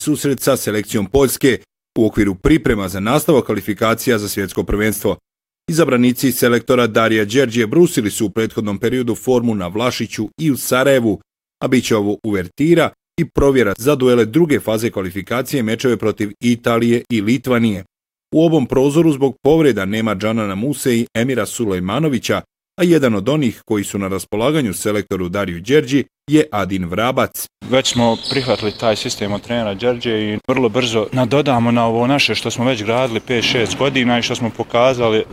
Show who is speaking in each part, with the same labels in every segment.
Speaker 1: susret sa selekcijom Poljske u okviru priprema za nastavak kvalifikacija za svjetsko prvenstvo. Izabranici selektora Darija Đerđije brusili su u prethodnom periodu formu na Vlašiću i u Sarajevu, a bit će ovo uvertira i provjera za duele druge faze kvalifikacije mečeve protiv Italije i Litvanije. U ovom prozoru zbog povreda nema Džanana Muse i Emira Sulejmanovića, a jedan od onih koji su na raspolaganju selektoru Dariju Đerđi je Adin Vrabac.
Speaker 2: Već smo prihvatili taj sistem od trenera Đerđe i vrlo brzo nadodamo na ovo naše što smo već gradili 5-6 godina i što smo pokazali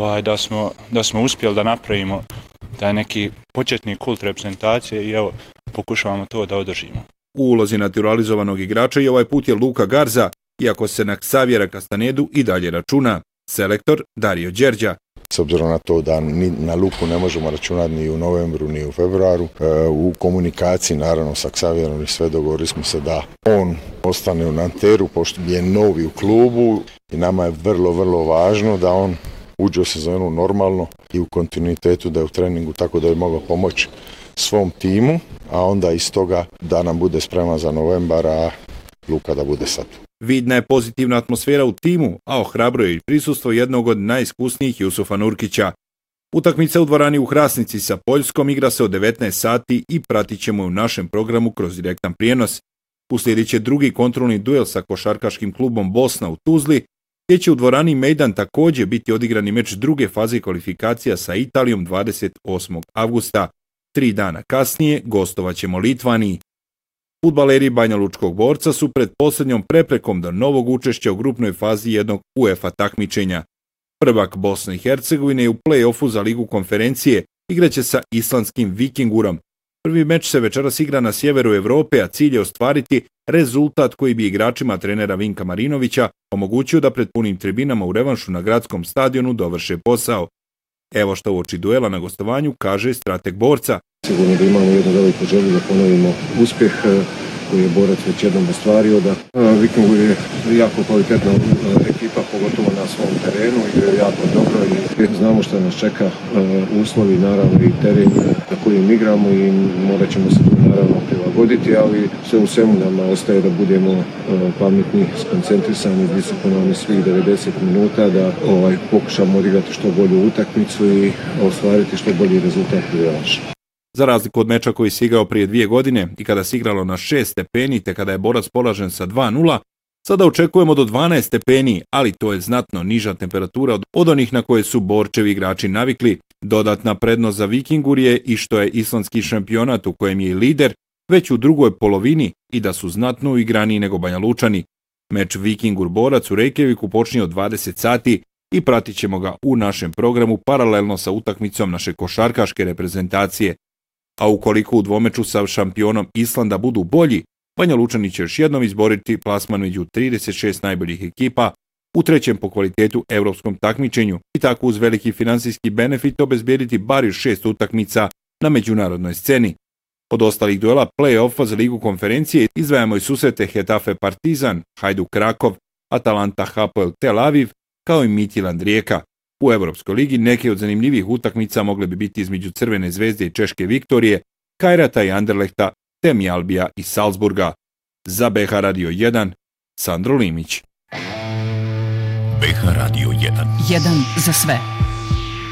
Speaker 2: da smo uspjeli da napravimo taj neki početni kult reprezentacije i evo pokušavamo to da održimo.
Speaker 1: U ulozi naturalizovanog igrača i ovaj put je Luka Garza, iako se na Ksavjera Kastanedu i dalje računa. Selektor Dario Đerđa.
Speaker 3: S obzirom na to da ni na Luku ne možemo računati ni u novembru ni u februaru, u komunikaciji naravno sa Ksavjerom i sve dogovorili smo se da on ostane u Nanteru pošto je novi u klubu i nama je vrlo, vrlo važno da on uđe u sezonu normalno i u kontinuitetu, da je u treningu tako da je mogao pomoći svom timu, a onda iz toga da nam bude spreman za novembar, a Luka da bude sad.
Speaker 1: Vidna je pozitivna atmosfera u timu, a ohrabruje i prisustvo jednog od najiskusnijih Jusufa Nurkića. Utakmica u dvorani u Hrasnici sa Poljskom igra se od 19 sati i pratit ćemo u našem programu kroz direktan prijenos. Uslijedit će drugi kontrolni duel sa košarkaškim klubom Bosna u Tuzli, gdje će u dvorani Mejdan također biti odigrani meč druge faze kvalifikacija sa Italijom 28. avgusta. 3 dana kasnije gostovaćemo Litvaniji. Fudbaleri Banjalučkog Borca su pred posljednjom preprekom do novog učešća u grupnoj fazi jednog UEFA takmičenja. Prvak Bosne i Hercegovine je u play-offu za Ligu konferencije igraće sa islandskim Vikingurom. Prvi meč se večeras igra na sjeveru Europe, a cilj je ostvariti rezultat koji bi igračima trenera Vinka Marinovića omogućio da pred punim tribinama u revanšu na gradskom stadionu dovrše posao. Evo što uoči duela na gostovanju kaže strateg Borca.
Speaker 4: Sigurno da imamo jednu veliku želju da ponovimo uspjeh koji je Borac već jednom ostvario. Vikingur je jako kvalitetna ekipa, pogotovo na svom terenu, igraju jako dobro i znamo što nas čeka, uslovi, naravno i teren na kojim igramo i morat ćemo se naravno prilagoditi, ali sve u svemu nama ostaje da budemo pametni, skoncentrisani, disciplinovani svih 90 minuta, da pokušamo odigrati što bolju utakmicu i ostvariti što bolji rezultat u revanšu.
Speaker 1: Za razliku od meča koji se igrao prije 2 godine i kada se igralo na 6 stepeni te kada je Borac poražen sa 2:0, sada očekujemo do 12 stepeni, ali to je znatno niža temperatura od onih na koje su Borčevi igrači navikli. Dodatna prednost za Vikingur je i što je islandski šampionat u kojem je i lider već u drugoj polovini i da su znatno uigraniji nego Banjalučani. Meč Vikingur-Borac u Reykjaviku počinje od 20 sati i pratit ćemo ga u našem programu paralelno sa utakmicom naše košarkaške reprezentacije. A ukoliko u dvomeču sa šampionom Islanda budu bolji, Banjalučani će još jednom izboriti plasman među 36 najboljih ekipa u trećem po kvalitetu europskom takmičenju i tako uz veliki financijski benefit obezbijediti bar još 6 utakmica na međunarodnoj sceni. Od ostalih duela play-offa za Ligu konferencije izdvajamo i susrete Hetafe Partizan, Hajduk Krakov, Atalanta Hapoel Tel Aviv, kao i Midtjylland Rijeka. U Europskoj ligi neke od zanimljivih utakmica mogle bi biti između Crvene zvezde i Češke Viktorije, Kajrata i Anderlehta, te Mjalbija i Salzburga. Za BH Radio 1, Sandro Limić.
Speaker 5: BH Radio 1.
Speaker 6: 1 za sve.